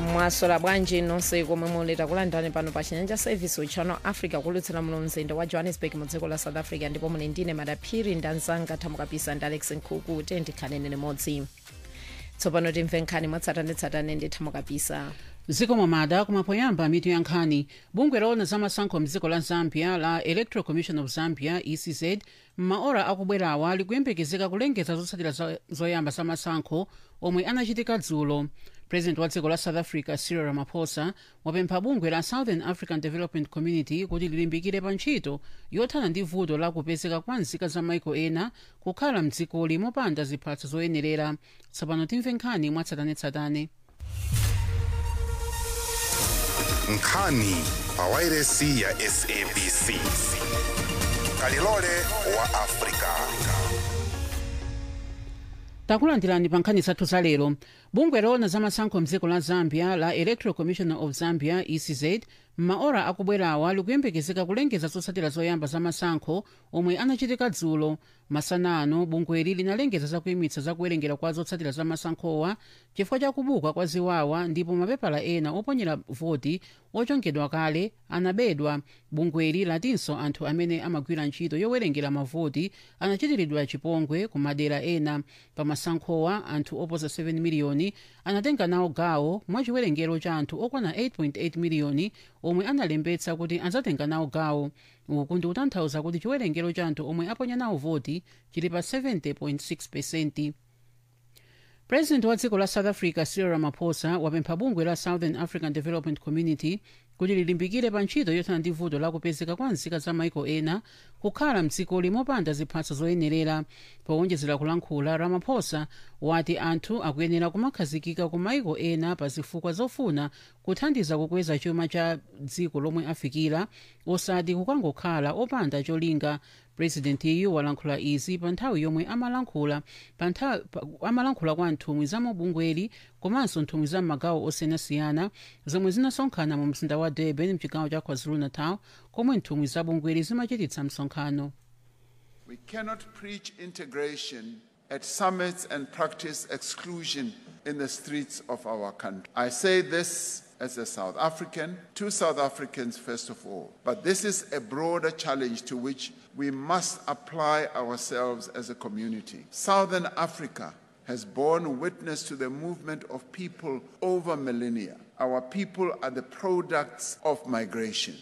Mwasola bwanji nonse komwe muleta kulandani pano pa Chinyanja Service Channel Africa kulutsira muno mzinda wa Johannesburg mu dziko la South Africa, ndipo muli ndine Madaphiri ndanzanga Thamukapisa ndi Alex Nkhuku tikhaleni limodzi. Tsopano timve nkhani mwatsatanetsatane ndi Thamukapisa. Ziko momada kumapoyamba mitu ya nkhani. Bungwe loona za masankho mdziko la Zambia la Electoral Commission of Zambia ECZ maora akubwerawa likuyembekezeka kulengeza zotsatira zoyamba za masankho omwe anachitika dzulo. President wa dziko la South Africa Cyril Ramaphosa wapempha bungwe la Southern African Development Community kuti lilimbikire pa ntchito yothana ndi vuto la kupezeka kwa nzika za maiko ena kukhala mdzikoli mopanda ziphatso zoyenerera. Tsopano timve nkhani mwatsatanetsatane. Nkhani pa wairesi ya SABC. Kalilole wa Afrika. Takulandirani pa nkhani zathu za lero. Bungwe loona za masankho mdziko la Zambia la Electoral Commission of Zambia ECZ maora akubwerawa likuyembekezeka kulengeza zotsatira zoyamba za masankho omwe anachitika dzulo. Masana ano bungweli linalengeza zakuyimitsa zakuwerengera kwa zotsatira za masankhowa chifukwa cha kubuka kwa ziwawa, ndipo mapepala ena oponyera voti ochongedwa kale anabedwa. Bungweli latinso anthu amene amagwira ntchito yowerengera mavoti anachitiridwa chipongwe ku madera ena. Pa masankhowa anthu oposa 7 miliyoni anatenga nawo gawo mwa chiwerengero cha anthu okwana 8.8 miliyoni omwe analembetsa kuti adzatenga nawo gawo. Uku ndi kutanthauza kuti chiwerengero cha anthu omwe aponya nawo voti chili pa 70.6%. President wa dziko la South Africa Cyril Ramaphosa wapempha bungwe la Southern African Development Community kuti lilimbikire pa ntchito yothana ndi vuto la kupezeka kwa nzika za maiko ena kukhala mdzikoli mopanda ziphatso zoyenerera. Powonjezera kulankhula, Ramaphosa wati anthu akuyenera kumakhazikika ku maiko ena pa zifukwa zofuna kuthandiza kukweza chuma cha dziko lomwe afikira, osati kukangokhala opanda cholinga. Presidentiyu walankhula izi pa nthawi yomwe amalankhula kwa nthumwi za mabungweli komanso nthumwi za magawo osiyanasiyana zomwe zinasonkhana mu mzinda wa Durban mchigawo cha KwaZulu-Natal, komwe nthumwi za bungweli zimachititsa msonkhano. We cannot preach integration at summits and practice exclusion in the streets of our country. I say this as a South African, to South Africans first of all. But this is a broader challenge to which we must apply ourselves as a community. Southern Africa has borne witness to the movement of people over millennia. Our people are the products of migration.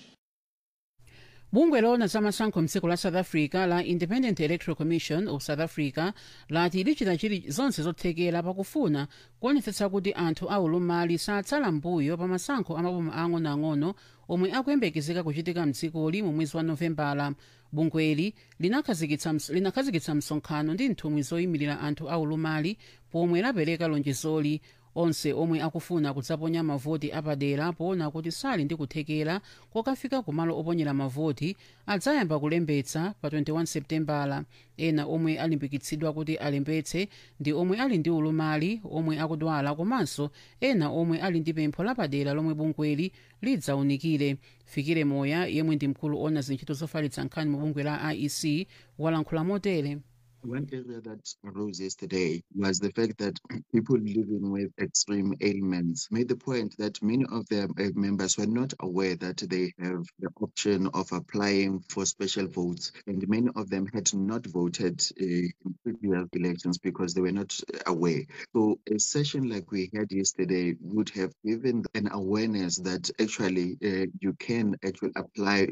Bungwe loona za masankho mdziko la South Africa la Independent Electoral Commission of South Africa lati lichita zonse zothekera pakufuna kuonetsetsa kuti anthu aulumali satsala mbuyo pa masankho amaboma ang'onoang'ono omwe akuyembekezeka kuchitika mdzikoli mu mwezi wa Novembala. Bungweli linakhazikitsa msonkhano ndi nthumwi zoyimirira anthu aulumali pomwe lapereka lonjezoli. Onse omwe akufuna kudzaponya mavoti apadera poona kuti sali ndi kuthekera kokafika kumalo oponyera mavoti adzayamba kulembetsa pa 21 Septembala. Ena omwe alimbikitsidwa kuti alembetse ndi omwe ali ndi ulumali, omwe akudwala komanso ena omwe ali ndi pempho lapadera lomwe bungweli lidzaunikire. Fikire Moya yemwe ndi mkulu ona zintchito zofalitsa nkhani mu bungwe la IEC walankhula motere. One area that arose yesterday was the fact that people living with extreme ailments made the point that many of their members were not aware that they have the option of applying for special votes, and many of them had not voted in previous elections because they were not aware. So a session like we had yesterday would have given an awareness that actually you can actually apply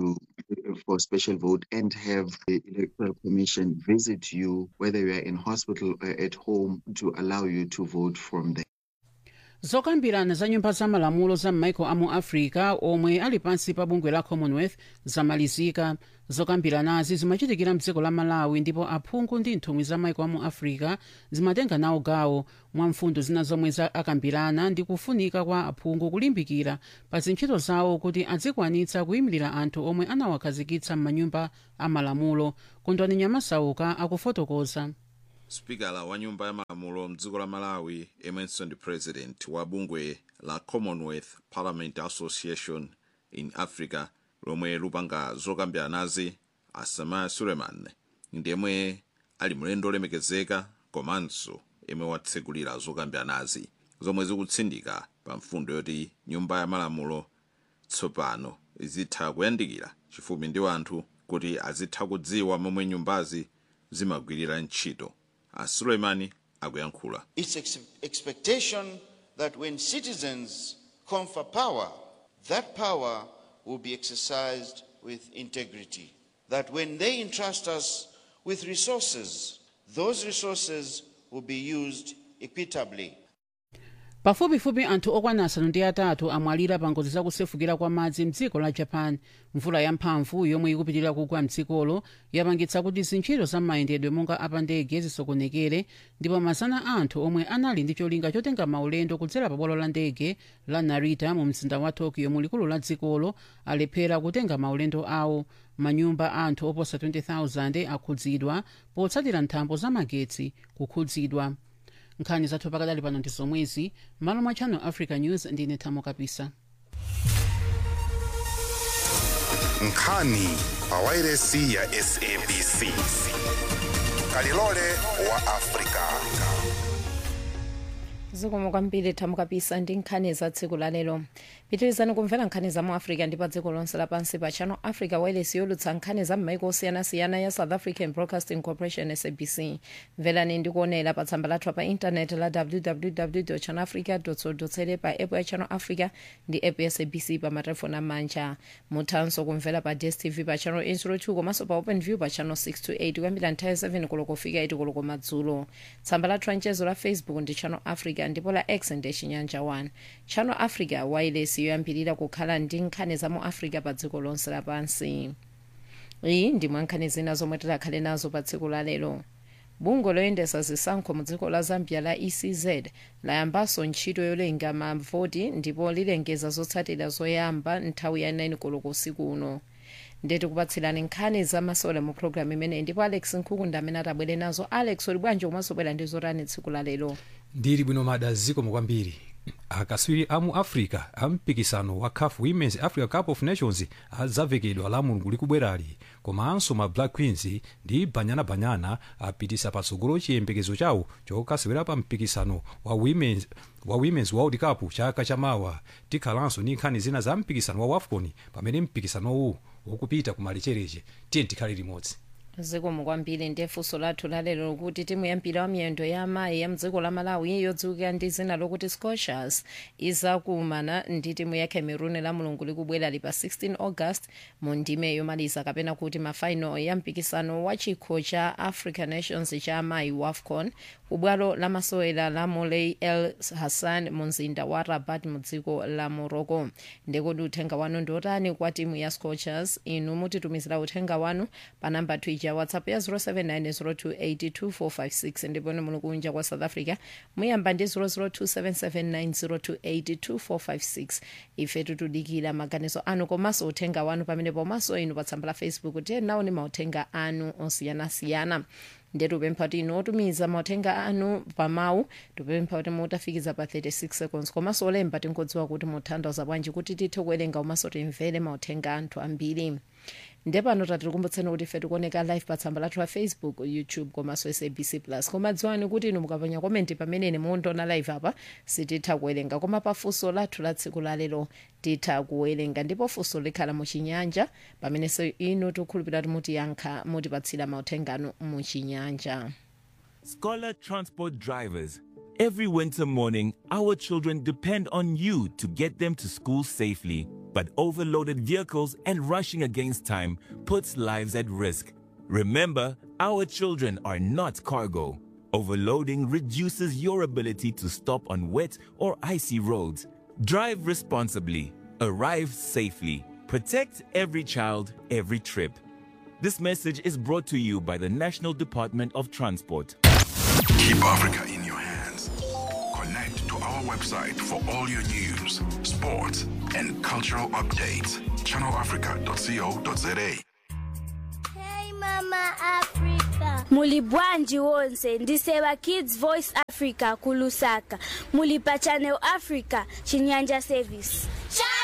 for special vote and have the Electoral Commission visit you, whether you are in hospital or at home, to allow you to vote from there. Zokambirana za nyumba za malamulo za m'maiko amu Africa omwe ali pansi pa bungwe la Commonwealth zamalizika. Zokambiranazi zimachitikira mdziko la Malawi, ndipo aphungu ndi nthumwi za maiko amu Africa zimatenga nawo gawo. Mwa mfundo zina zomwe akambirana ndi kufunika kwa aphungu kulimbikira pa zintchito zawo kuti adzikwanitsa kuyimirira anthu omwe anawakhazikitsa m'manyumba a malamulo. Kondwani Nyamasauka akufotokoza. Spikala wa nyumba ya malamulo mdziko la Malawi emenso ndi president wa bungwe la Commonwealth Parliament Association in Africa lomwe lupanga zokambiranazi Asama Suleiman ndemwe ali mlendo olemekezeka komanso emwe watsegulira zokambiranazi. zomwe zikutsindika pa mfundo yoti nyumba ya malamulo tsopano izitha kuyandikira chifupi ndi anthu kuti azitha kudziwa momwe nyumbazi zimagwirira ntchito. Suleimani akuyankhula. It's expectation that when citizens confer power, that power will be exercised with integrity. That when they entrust us with resources, those resources will be used equitably. Pafupifupi anthu okwana 8 amwalira pa ngozi zakusefukira kwa madzi mdziko la Japan. Mvula yamphamvu yomwe ikupitirira kugwa mdzikolo yapangitsa kuti zintchito za mayendedwe monga apandege zisokonekere, ndipo mazana anthu omwe anali ndi cholinga chotenga maulendo kudzera pa bwalo la ndege la Narita mu mzinda wa Tokyo mulikulu la dzikolo alephera kutenga maulendo awo. Manyumba anthu oposa 20,000 akhudzidwa potsatira nthambo za magetsi kukhudzidwa. Nkhani zathu pakadali pano ndi zomwezi. Malo mwa Channel Africa News ndine Thamo Kapisa. Nkhani pawairesi ya SABC. Kalilole wa Afrika. Zikomo kwambiri Thamo Kapisa ndi nkhani za tsiku la lero. Pitirizani kumvera nkhani za mu Africa ndi pa dziko lonse lapansi pa Channel Africa wireless yolutsa nkhani za m'maiko osiyanasiyana ya South African Broadcasting Corporation SABC. Mverani ndi kuonera pa tsamba lathu pa internet la www.channelafrica.co.za, pa app ya Channel Africa ndi app ya SABC pa matelefoni amanja. Muthanso kumvera pa DSTV pa Channel 802 komanso pa OpenView pa Channel 628 kuyambira nthawi 7 koloko kufika 8 koloko madzulo. Tsamba lathu lanchezo la Facebook ndi Channel Africa ndipo la X ndi Chinyanja 1. Channel Africa wireless yoyambirira kukhala ndi nkhani za mu Africa pa dziko lonse lapansi. Iyi ndi mwankhani zina zomwe tikhale nazo pa tsiku la lero. Bungwe loyendesa zisankho mu dziko la Zambia la ECZ layambanso ntchito yolenga mavoti ndipo lilengeza zotsatira zoyamba nthawi ya 9 koloko usiku uno. Ndeti kupatsirani nkhani za masole mu program imene ndipo Alex Nkhukunda amene atabwere nazo. Alex, uli bwanji umasobwera ndi zotani tsiku la lero? Ndili bwino mada zikomo kwambiri. Akaswiri amu Africa ampikisano wa CAF Women's Africa Cup of Nations adzavekedwa la mulungu likubwerali, komanso ma Black Queens ndi Banyana apitisa patsogolo chiyembekezo chawo chokasewera pa mpikisano wa Women's World Cup chaka chamawa. Tikhalanso ni nkhani zina za mpikisano wa WAFCON pamene mpikisanowu ukupita kumalechereche. Tiye tikhale limodzi. Zikomo kwambiri ndi funso lathu lalero kuti timu ya mpira wa miyendo ya amayi ya mdziko la Malawi yodziwika ndi zina lokuti Scorchers izakumana ndi timu ya Cameroon la mulungu likubwera pa 16 August mu ndime yomaliza kapena kuti mafaino ya mpikisano wa chikho cha African Nations cha amayi WAFCON ubwalo la masewera la Moulay El Hassan mu mzinda wa Rabat mu dziko la Morocco. Ndikodi uthenga wanu ndiotani kwa timu ya Scorchers? Inu mutitumizira uthenga wanu pa namba ya WhatsApp ya 0790282456 ndipo muli kunja kwa South Africa muyamba ndi 0027790282456. ife tutudikira maganizo anu komanso uthenga wanu pamene pomaso inu pa tsamba la Facebook tiye nawo ni mauthenga anu osiyanasiyana. Ndetu pempha kuti inu otumiza mauthenga anu pa mawu tupempha kuti mutafikiza pa 36 seconds komanso olemba tingodziwa kuti muthandiza bwanji kuti tithe kuwerenga komanso timvere mauthenga anthu ambiri. Ndepano tatikumbutseni kuti ife tikuoneka live pa tsamba lathu la Facebook, YouTube komanso SABC Plus. Koma dziwani kuti inu mukapanya komenti pamene mukutiona live apa sititha kuwerenga, koma pa funso lathu la tsiku la lero titha kuwerenga, ndipo funso likhala muchinyanja pamene inu tikhulupirira kuti mutiyankha mutipatsira mauthenga anu muchinyanja. Scholar Transport drivers, every winter morning, our children depend on you to get them to school safely. But overloaded vehicles and rushing against time puts lives at risk. Remember, our children are not cargo. Overloading reduces your ability to stop on wet or icy roads. Drive responsibly. Arrive safely. Protect every child, every trip. This message is brought to you by the National Department of Transport. Keep Africa in your hands. Connect to our website for all your news, sports, and cultural updates. channelafrica.co.za. Hey Mama Africa. Mulibwanji wonse ndisewa Kids Voice Africa kulusaka. Mulipa Channel Africa Chinyanja Service.